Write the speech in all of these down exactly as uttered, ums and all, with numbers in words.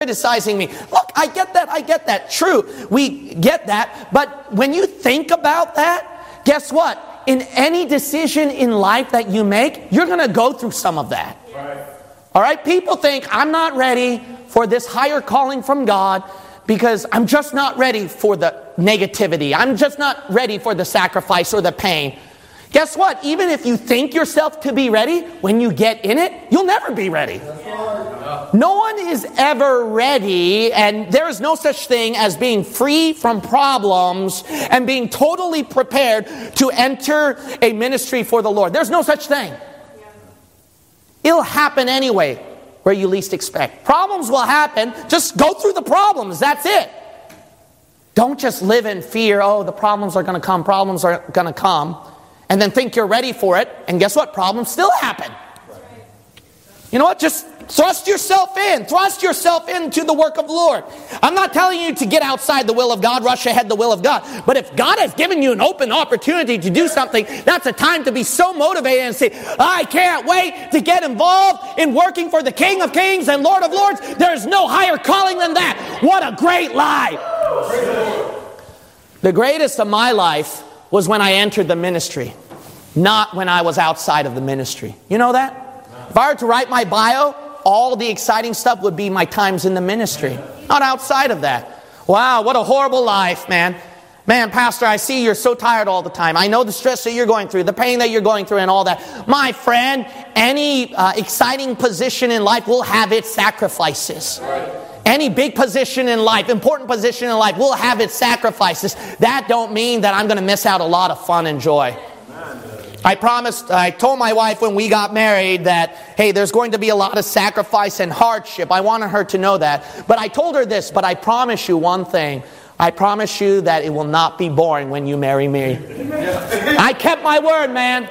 criticizing me. Look, I get that, I get that. True, we get that. But when you think about that, guess what? In any decision in life that you make, you're going to go through some of that. Right. All right? People think, I'm not ready for this higher calling from God because I'm just not ready for the negativity. I'm just not ready for the sacrifice or the pain. Guess what? Even if you think yourself to be ready, when you get in it, you'll never be ready. No one is ever ready, and there is no such thing as being free from problems and being totally prepared to enter a ministry for the Lord. There's no such thing. It'll happen anyway, where you least expect. Problems will happen. Just go through the problems. That's it. Don't just live in fear. Oh, the problems are going to come. Problems are going to come. And then think you're ready for it. And guess what? Problems still happen. You know what? Just thrust yourself in. Thrust yourself into the work of the Lord. I'm not telling you to get outside the will of God, rush ahead the will of God. But if God has given you an open opportunity to do something, that's a time to be so motivated and say, I can't wait to get involved in working for the King of Kings and Lord of Lords. There's no higher calling than that. What a great life. The greatest of my life was when I entered the ministry, not when I was outside of the ministry. You know that? If I were to write my bio, all the exciting stuff would be my times in the ministry, not outside of that. Wow, what a horrible life, man. Man, Pastor, I see you're so tired all the time. I know the stress that you're going through, the pain that you're going through and all that. My friend, any uh, exciting position in life will have its sacrifices. Any big position in life, important position in life, will have its sacrifices. That don't mean that I'm going to miss out a lot of fun and joy. I promised, I told my wife when we got married that, hey, there's going to be a lot of sacrifice and hardship. I wanted her to know that. But I told her this, but I promise you one thing. I promise you that it will not be boring when you marry me. I kept my word, man.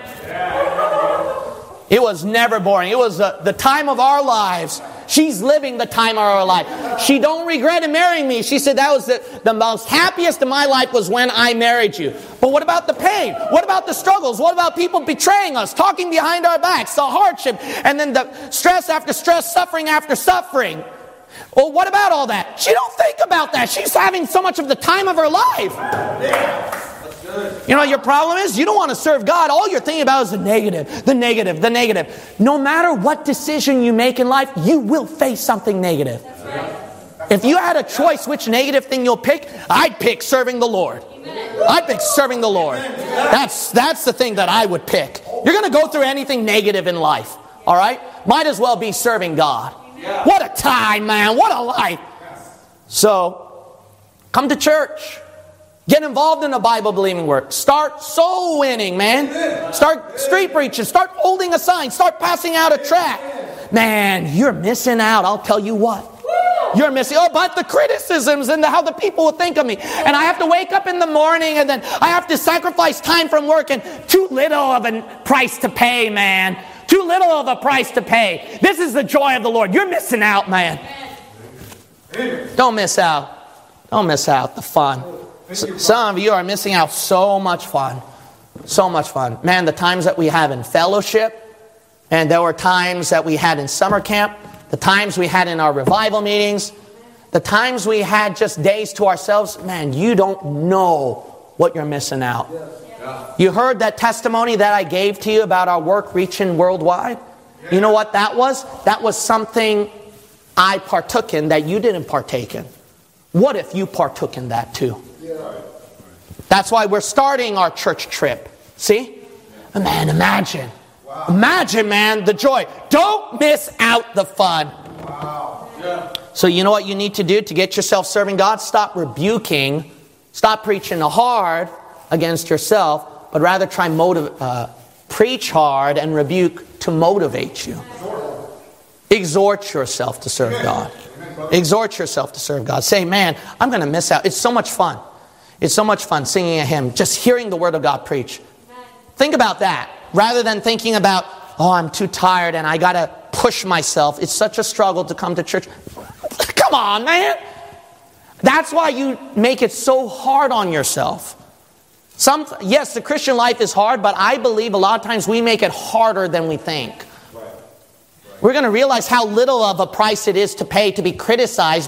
It was never boring. It was uh, the time of our lives. She's living the time of her life. She don't regret in marrying me. She said that was the, the most happiest of my life was when I married you. But what about the pain? What about the struggles? What about people betraying us, talking behind our backs, the hardship, and then the stress after stress, suffering after suffering? Well, what about all that? She don't think about that. She's having so much of the time of her life. You know, your problem is you don't want to serve God. All you're thinking about is the negative, the negative, the negative. No matter what decision you make in life, you will face something negative. If you had a choice which negative thing you'll pick, I'd pick serving the Lord. I'd pick serving the Lord. That's, that's the thing that I would pick. You're going to go through anything negative in life. All right? Might as well be serving God. What a time, man. What a life. So, come to church. Get involved in the Bible-believing work. Start soul winning, man. Start street preaching. Start holding a sign. Start passing out a tract. Man, you're missing out. I'll tell you what. You're missing. Oh, but the criticisms and the, how the people will think of me. And I have to wake up in the morning and then I have to sacrifice time from work and too little of a price to pay, man. Too little of a price to pay. This is the joy of the Lord. You're missing out, man. Don't miss out. Don't miss out the fun. Some of you are missing out so much fun. So much fun. Man, the times that we have in fellowship, and there were times that we had in summer camp, the times we had in our revival meetings, the times we had just days to ourselves, man, you don't know what you're missing out. You heard that testimony that I gave to you about our work reaching worldwide? You know what that was? That was something I partook in that you didn't partake in. What if you partook in that too? That's why we're starting our church trip. See? Man, imagine. Wow. Imagine, man, the joy. Don't miss out the fun. Wow. Yeah. So you know what you need to do to get yourself serving God? Stop rebuking. Stop preaching hard against yourself, but rather try motiv- uh, preach hard and rebuke to motivate you. Exhort yourself to serve God. Exhort yourself to serve God. Say, man, I'm going to miss out. It's so much fun. It's so much fun singing a hymn, just hearing the Word of God preach. Think about that. Rather than thinking about, oh, I'm too tired and I got to push myself. It's such a struggle to come to church. Come on, man. That's why you make it so hard on yourself. Some, yes, the Christian life is hard, but I believe a lot of times we make it harder than we think. we're going to realize how little of a price it is to pay to be criticized